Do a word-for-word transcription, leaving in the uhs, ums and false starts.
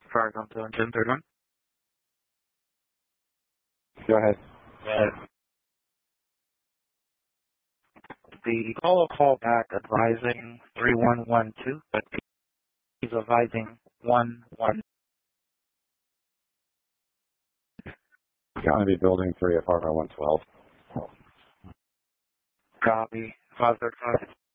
Fargo to engine third one. Go ahead. Uh, the call will call back advising three one one two, but he's advising one one. Going to be building three, apartment one twelve. Copy. Five thirty five.